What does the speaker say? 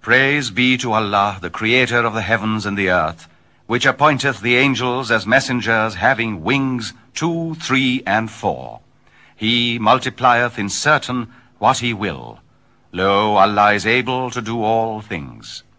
Praise be to Allah, the Creator of the heavens and the earth, which appointeth the angels as messengers having wings 2, 3, and 4. He multiplieth in certain what he will. Lo, Allah is able to do all things.